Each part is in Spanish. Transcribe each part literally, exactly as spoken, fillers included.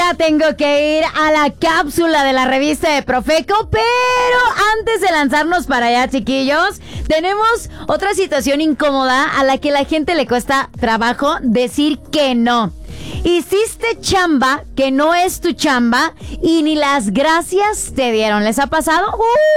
Ya tengo que ir a la cápsula de la revista de Profeco, pero antes de lanzarnos para allá, chiquillos, tenemos otra situación incómoda a la que la gente le cuesta trabajo decir que no. Hiciste chamba que no es tu chamba y ni las gracias te dieron. ¿Les ha pasado?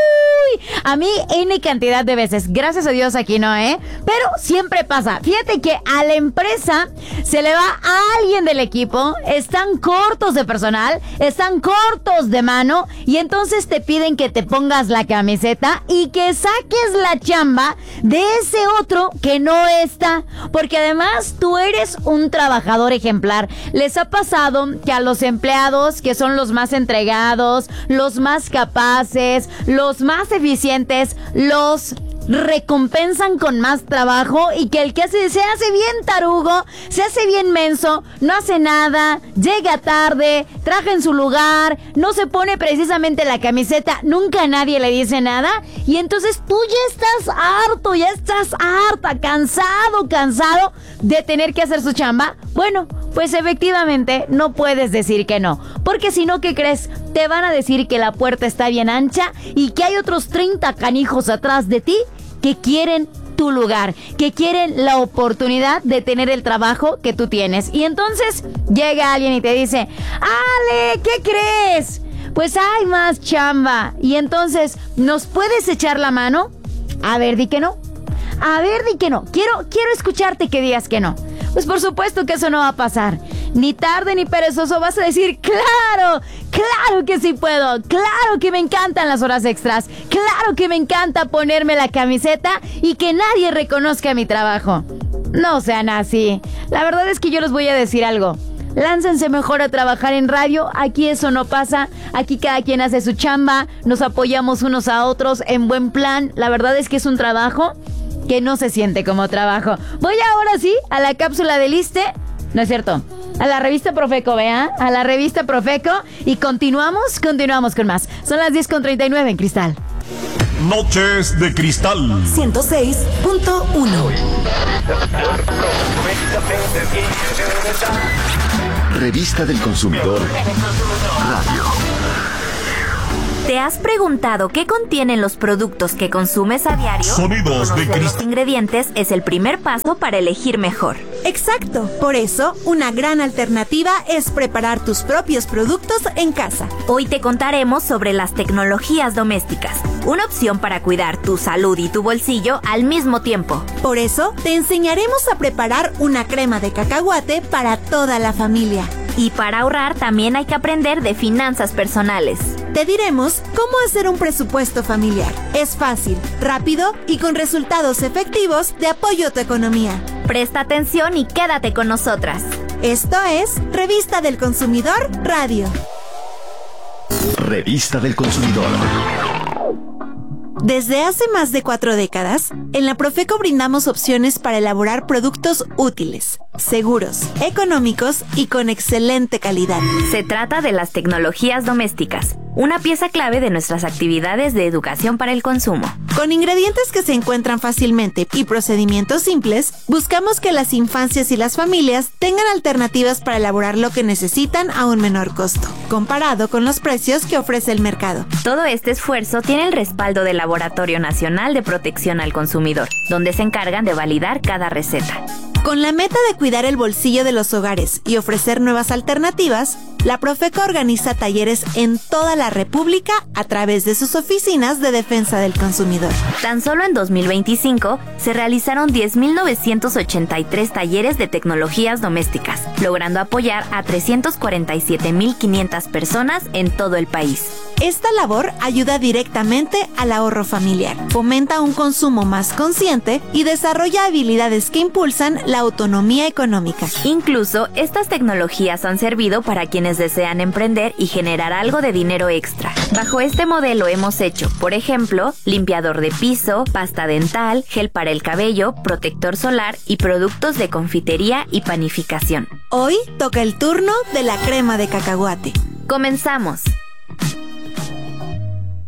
Uy, a mí N cantidad de veces. Gracias a Dios aquí no, ¿eh? Pero siempre pasa. Fíjate que a la empresa se le va a alguien del equipo, están cortos de personal, están cortos de mano y entonces te piden que te pongas la camiseta y que saques la chamba de ese otro que no está. Porque además tú eres un trabajador ejemplar. ¿Les ha pasado que a los empleados que son los más entregados, los más capaces, los más eficientes, los recompensan con más trabajo y que el que hace, se hace bien tarugo, se hace bien menso, no hace nada, llega tarde, traje en su lugar, no se pone precisamente la camiseta, nunca nadie le dice nada y entonces tú ya estás harto, ya estás harta, cansado, cansado de tener que hacer su chamba? Bueno, pues efectivamente no puedes decir que no, porque si no, ¿qué crees? Te van a decir que la puerta está bien ancha y que hay otros treinta canijos atrás de ti que quieren tu lugar, que quieren la oportunidad de tener el trabajo que tú tienes. Y entonces llega alguien y te dice, Ale, ¿qué crees? Pues hay más chamba. Y entonces, ¿nos puedes echar la mano? A ver, di que no. A ver, di que no. Quiero, quiero escucharte que digas que no. Pues por supuesto que eso no va a pasar. Ni tarde ni perezoso vas a decir, claro, claro que sí puedo, claro que me encantan las horas extras, claro que me encanta ponerme la camiseta y que nadie reconozca mi trabajo. No sean así. La verdad es que yo les voy a decir algo. Láncense mejor a trabajar en radio. Aquí eso no pasa. Aquí cada quien hace su chamba. Nos apoyamos unos a otros en buen plan. La verdad es que es un trabajo que no se siente como trabajo. Voy ahora sí a la cápsula del ISSSTE. No es cierto. A la revista Profeco, vea. A la revista Profeco. Y continuamos, continuamos con más. Son las diez con treinta y nueve en Cristal. Noches de Cristal. ciento seis punto uno. Revista del Consumidor Radio. ¿Te has preguntado qué contienen los productos que consumes a diario? Sonidos de Conocer los Cristal. ingredientes es el primer paso para elegir mejor. Exacto. Por eso, una gran alternativa es preparar tus propios productos en casa. Hoy te contaremos sobre las tecnologías domésticas, una opción para cuidar tu salud y tu bolsillo al mismo tiempo. Por eso, te enseñaremos a preparar una crema de cacahuate para toda la familia. Y para ahorrar también hay que aprender de finanzas personales. Te diremos cómo hacer un presupuesto familiar. Es fácil, rápido y con resultados efectivos de apoyo a tu economía. Presta atención y quédate con nosotras. Esto es Revista del Consumidor Radio. Revista del Consumidor. Desde hace más de cuatro décadas, en la Profeco brindamos opciones para elaborar productos útiles, seguros, económicos y con excelente calidad. Se trata de las tecnologías domésticas, una pieza clave de nuestras actividades de educación para el consumo. Con ingredientes que se encuentran fácilmente y procedimientos simples, buscamos que las infancias y las familias tengan alternativas para elaborar lo que necesitan a un menor costo, comparado con los precios que ofrece el mercado. Todo este esfuerzo tiene el respaldo del Laboratorio Nacional de Protección al Consumidor, donde se encargan de validar cada receta. Con la meta de cuidar el bolsillo de los hogares y ofrecer nuevas alternativas, la Profeco organiza talleres en toda la República a través de sus oficinas de defensa del consumidor. Tan solo en dos mil veinticinco se realizaron diez mil novecientos ochenta y tres talleres de tecnologías domésticas, logrando apoyar a trescientas cuarenta y siete mil quinientas personas en todo el país. Esta labor ayuda directamente al ahorro familiar, fomenta un consumo más consciente y desarrolla habilidades que impulsan la autonomía económica. Incluso, estas tecnologías han servido para quienes desean emprender y generar algo de dinero extra. Bajo este modelo hemos hecho, por ejemplo, limpiador de piso, pasta dental, gel para el cabello, protector solar y productos de confitería y panificación. Hoy toca el turno de la crema de cacahuate. ¡Comenzamos!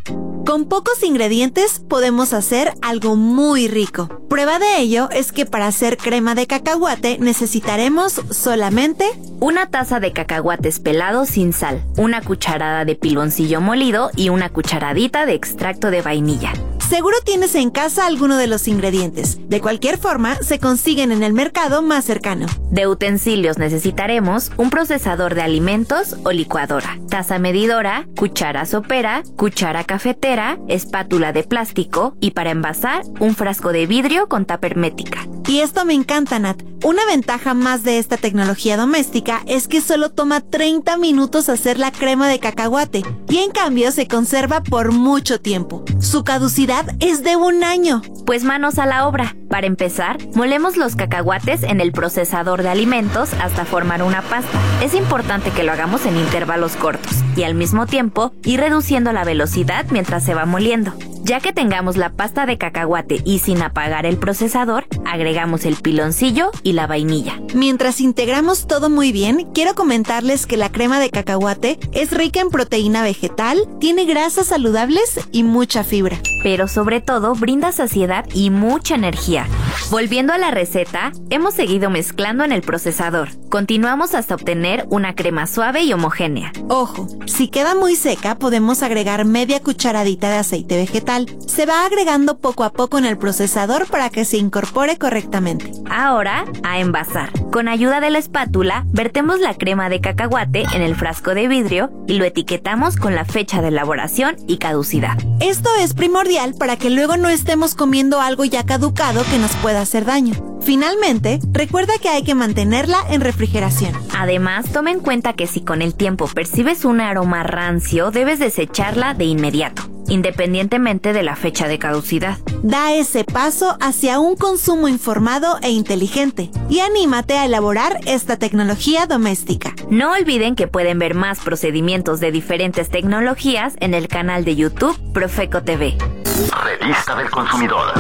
Con pocos ingredientes podemos hacer algo muy rico. Prueba de ello es que para hacer crema de cacahuate necesitaremos solamente una taza de cacahuates pelados sin sal, una cucharada de piloncillo molido y una cucharadita de extracto de vainilla. Seguro tienes en casa alguno de los ingredientes. De cualquier forma, se consiguen en el mercado más cercano. De utensilios necesitaremos un procesador de alimentos o licuadora, taza medidora, cuchara sopera, cuchara cafetera, espátula de plástico y para envasar un frasco de vidrio con tapa hermética. Y esto me encanta, Nat. Una ventaja más de esta tecnología doméstica es que solo toma treinta minutos hacer la crema de cacahuate y en cambio se conserva por mucho tiempo. Su caducidad es de un año. Pues manos a la obra. Para empezar, molemos los cacahuates en el procesador de alimentos hasta formar una pasta. Es importante que lo hagamos en intervalos cortos y al mismo tiempo ir reduciendo la velocidad mientras se va moliendo. Ya que tengamos la pasta de cacahuate y sin apagar el procesador, agregamos el piloncillo y la vainilla. Mientras integramos todo muy bien, quiero comentarles que la crema de cacahuate es rica en proteína vegetal, tiene grasas saludables y mucha fibra. Pero sobre todo brinda saciedad y mucha energía. Volviendo a la receta, hemos seguido mezclando en el procesador. Continuamos hasta obtener una crema suave y homogénea. Ojo, si queda muy seca podemos agregar media cucharadita de aceite vegetal. Se va agregando poco a poco en el procesador para que se incorpore correctamente. Ahora, a envasar. Con ayuda de la espátula, vertemos la crema de cacahuate en el frasco de vidrio y lo etiquetamos con la fecha de elaboración y caducidad. Esto es primordial para que luego no estemos comiendo algo ya caducado que nos pueda hacer daño. Finalmente, recuerda que hay que mantenerla en refrigeración. Además, toma en cuenta que si con el tiempo percibes un aroma rancio, debes desecharla de inmediato, independientemente de la fecha de caducidad. Da ese paso hacia un consumo informado e inteligente y anímate a elaborar esta tecnología doméstica. No olviden que pueden ver más procedimientos de diferentes tecnologías en el canal de YouTube Profeco T V. Revista del Consumidor.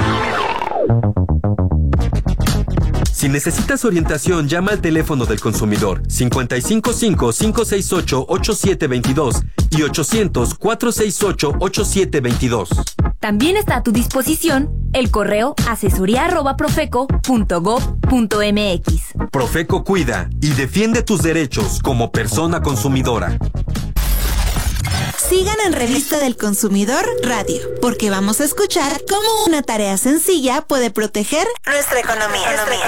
Si necesitas orientación, llama al teléfono del consumidor cincuenta y cinco cinco, cinco seis ocho, ocho siete dos dos y ochocientos, cuatrocientos sesenta y ocho, ochenta y siete veintidós. También está a tu disposición el correo asesoría arroba profeco punto gob punto mx. Profeco cuida y defiende tus derechos como persona consumidora. Sigan en Revista del Consumidor Radio, porque vamos a escuchar cómo una tarea sencilla puede proteger nuestra economía.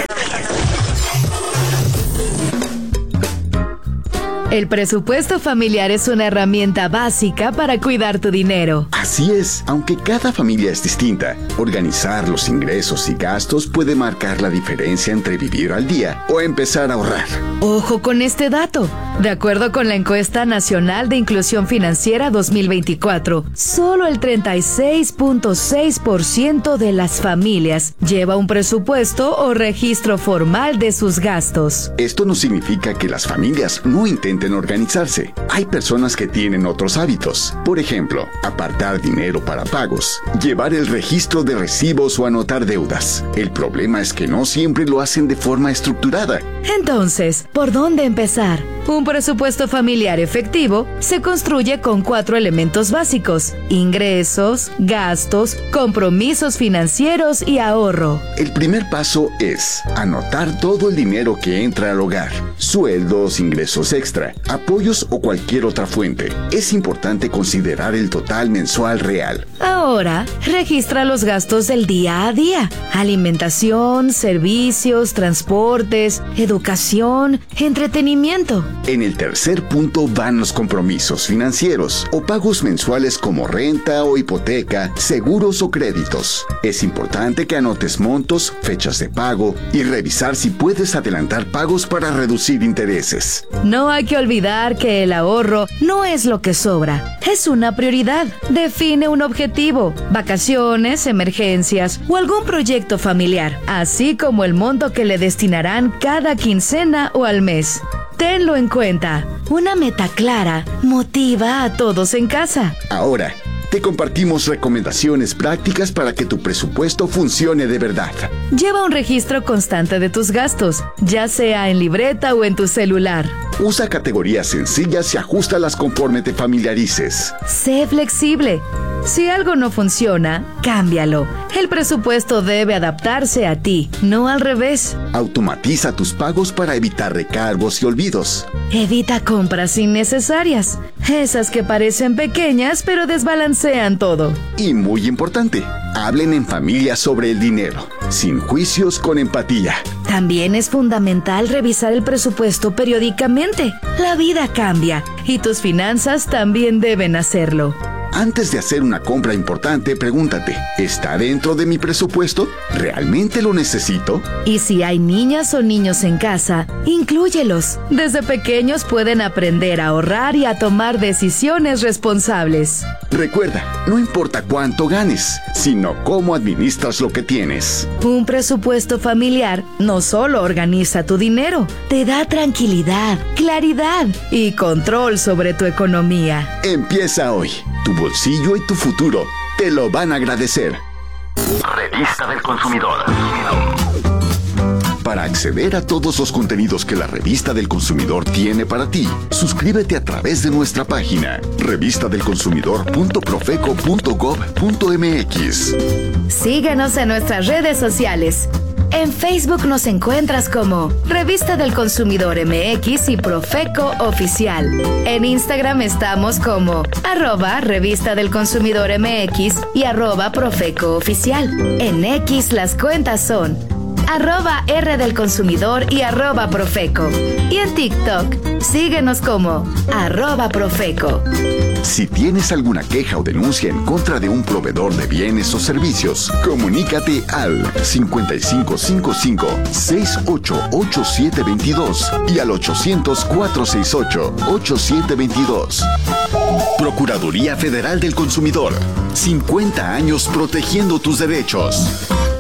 El presupuesto familiar es una herramienta básica para cuidar tu dinero. Así es, aunque cada familia es distinta, organizar los ingresos y gastos puede marcar la diferencia entre vivir al día o empezar a ahorrar. Ojo con este dato. De acuerdo con la encuesta nacional de inclusión financiera dos mil veinticuatro, solo el treinta y seis punto seis por ciento de las familias lleva un presupuesto o registro formal de sus gastos. Esto no significa que las familias no intenten organizarse. Hay personas que tienen otros hábitos. Por ejemplo, apartar dinero para pagos, llevar el registro de recibos o anotar deudas. El problema es que no siempre lo hacen de forma estructurada. Entonces, ¿por dónde empezar? Un presupuesto familiar efectivo se construye con cuatro elementos básicos: ingresos, gastos, compromisos financieros y ahorro. El primer paso es anotar todo el dinero que entra al hogar: sueldos, ingresos extra, apoyos o cualquier otra fuente. Es importante considerar el total mensual real. Ahora, registra los gastos del día a día: alimentación, servicios, transportes, educación, entretenimiento. En el tercer punto van los compromisos financieros o pagos mensuales como renta o hipoteca, seguros o créditos. Es importante que anotes montos, fechas de pago y revisar si puedes adelantar pagos para reducir intereses. No hay que olvidar que el ahorro no es lo que sobra, es una prioridad. Define un objetivo: vacaciones, emergencias o algún proyecto familiar, así como el monto que le destinarán cada quincena o al mes. Tenlo en cuenta. Una meta clara motiva a todos en casa. Ahora, te compartimos recomendaciones prácticas para que tu presupuesto funcione de verdad. Lleva un registro constante de tus gastos, ya sea en libreta o en tu celular. Usa categorías sencillas y ajustalas conforme te familiarices. Sé flexible. Si algo no funciona, cámbialo. El presupuesto debe adaptarse a ti, no al revés. Automatiza tus pagos para evitar recargos y olvidos. Evita compras innecesarias. Esas que parecen pequeñas pero desbalancean todo. Y muy importante, hablen en familia sobre el dinero, sin juicios, con empatía. También es fundamental revisar el presupuesto periódicamente. La vida cambia y tus finanzas también deben hacerlo. Antes de hacer una compra importante, pregúntate, ¿está dentro de mi presupuesto? ¿Realmente lo necesito? Y si hay niñas o niños en casa, inclúyelos. Desde pequeños pueden aprender a ahorrar y a tomar decisiones responsables. Recuerda, no importa cuánto ganes, sino cómo administras lo que tienes. Un presupuesto familiar no solo organiza tu dinero, te da tranquilidad, claridad y control sobre tu economía. Empieza hoy. Tu bolsillo y tu futuro te lo van a agradecer. Revista del Consumidor. Para acceder a todos los contenidos que la Revista del Consumidor tiene para ti, suscríbete a través de nuestra página revista del consumidor punto profeco punto gob punto mx. Síguenos en nuestras redes sociales. En Facebook nos encuentras como Revista del Consumidor M X y Profeco Oficial. En Instagram estamos como arroba Revista del Consumidor M X y arroba Profeco Oficial. En X las cuentas son arroba R del Consumidor y arroba Profeco. Y en TikTok, síguenos como arroba Profeco. Si tienes alguna queja o denuncia en contra de un proveedor de bienes o servicios, comunícate al cincuenta y cinco cincuenta y cinco, sesenta y ocho, ochenta y siete veintidós y al ochocientos, cuatrocientos sesenta y ocho, ochenta y siete veintidós. Procuraduría Federal del Consumidor. cincuenta años protegiendo tus derechos.